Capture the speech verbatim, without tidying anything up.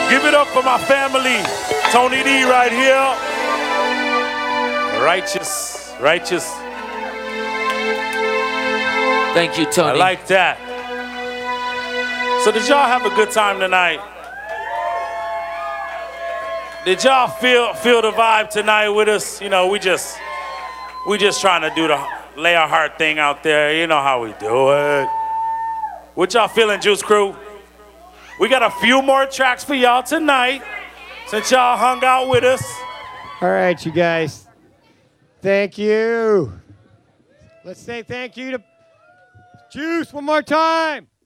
Give it up for my family. Tony D right here. Righteous, righteous. Thank you, Tony. I like that. So did y'all have a good time tonight? Did y'all feel feel the vibe tonight with us? You know, we just we just trying to do the lay our heart thing out there. You know how we do it. What y'all feeling, Juice Crew? We got a few more tracks for y'all tonight since y'all hung out with us. All right, you guys. Thank you. Let's say thank you to Juice one more time.